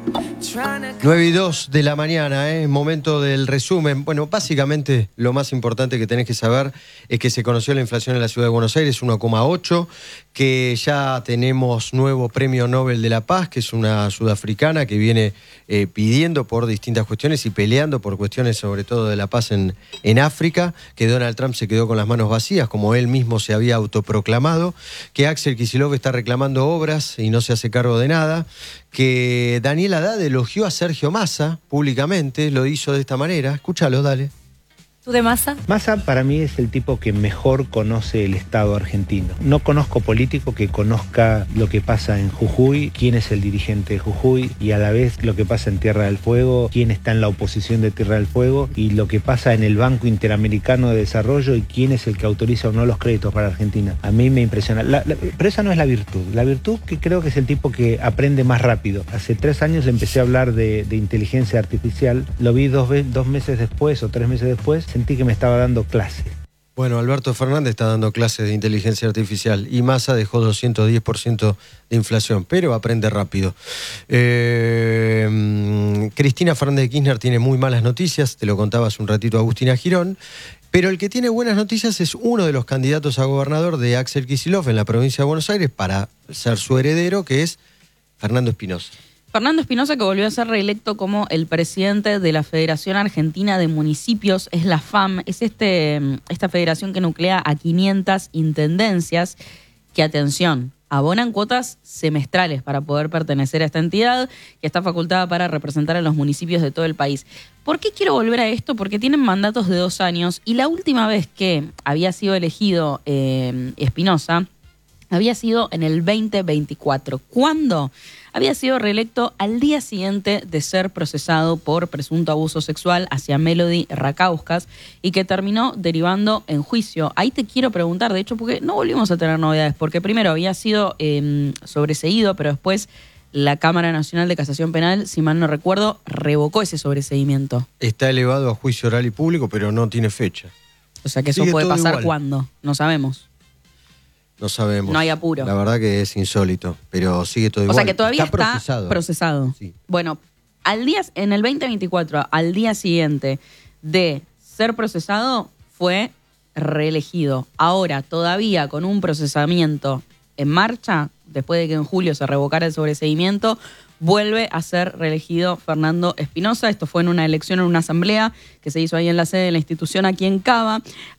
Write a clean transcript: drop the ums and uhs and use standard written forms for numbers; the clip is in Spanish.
9:02 de la mañana, momento del resumen. Bueno, básicamente lo más importante que tenés que saber es que se conoció la inflación en la Ciudad de Buenos Aires, 1,8, que ya tenemos nuevo premio Nobel de la Paz, que es una sudafricana que viene pidiendo por distintas cuestiones y peleando por cuestiones sobre todo de la paz en África, que Donald Trump se quedó con las manos vacías, como él mismo se había autoproclamado, que Axel Kicillof está reclamando obras y no se hace cargo de nada, que Daniel Haddad elogió a Sergio Massa públicamente, lo hizo de esta manera. Escúchalo, dale. ¿Tú de Massa? Massa para mí es el tipo que mejor conoce el Estado argentino. No conozco político que conozca lo que pasa en Jujuy, quién es el dirigente de Jujuy, y a la vez lo que pasa en Tierra del Fuego, quién está en la oposición de Tierra del Fuego, y lo que pasa en el Banco Interamericano de Desarrollo y quién es el que autoriza o no los créditos para Argentina. A mí me impresiona. Pero esa no es la virtud. La virtud que creo que es el tipo que aprende más rápido. Hace 3 años le empecé a hablar de inteligencia artificial. Lo vi 2 meses después o 3 meses después. Sentí que me estaba dando clase. Bueno, Alberto Fernández está dando clases de inteligencia artificial y Massa dejó 210% de inflación, pero aprende rápido. Cristina Fernández de Kirchner tiene muy malas noticias, te lo contaba hace un ratito Agustina Girón, pero el que tiene buenas noticias es uno de los candidatos a gobernador de Axel Kicillof en la provincia de Buenos Aires para ser su heredero, que es Fernando Espinosa. Fernando Espinosa, que volvió a ser reelecto como el presidente de la Federación Argentina de Municipios, es la FAM, es esta federación que nuclea a 500 intendencias que, atención, abonan cuotas semestrales para poder pertenecer a esta entidad, que está facultada para representar a los municipios de todo el país. ¿Por qué quiero volver a esto? Porque tienen mandatos de 2 años y la última vez que había sido elegido Espinosa había sido en el 2024. ¿Cuándo? Había sido reelecto al día siguiente de ser procesado por presunto abuso sexual hacia Melody Rakauskas y que terminó derivando en juicio. Ahí te quiero preguntar, de hecho, porque no volvimos a tener novedades, porque primero había sido sobreseído, pero después la Cámara Nacional de Casación Penal, si mal no recuerdo, revocó ese sobreseimiento. Está elevado a juicio oral y público, pero no tiene fecha. O sea que eso puede pasar cuándo, no sabemos. No sabemos. No hay apuro. La verdad que es insólito, pero sigue todo igual. O sea que todavía está procesado. Sí. Bueno, en el 2024, al día siguiente de ser procesado, fue reelegido. Ahora, todavía con un procesamiento en marcha, después de que en julio se revocara el sobreseimiento, vuelve a ser reelegido Fernando Espinosa. Esto fue en una elección, en una asamblea que se hizo ahí en la sede de la institución aquí en Cava.